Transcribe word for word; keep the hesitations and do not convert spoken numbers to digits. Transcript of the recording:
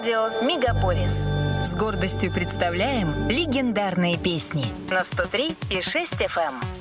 Радио Мегаполис. С гордостью представляем легендарные песни на сто три и шесть эф эм.